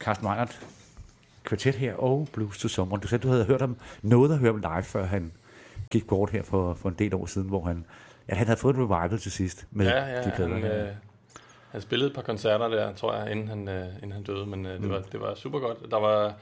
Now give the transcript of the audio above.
Carsten Meinert, Kvartet her og Blues to Someone. Du sagde, du havde hørt om noget at høre om live, før han gik bort her for en del år siden, hvor han havde fået et revival til sidst med de plader. Han spillede et par koncerter der, tror jeg, inden han døde, men det var super godt. Der var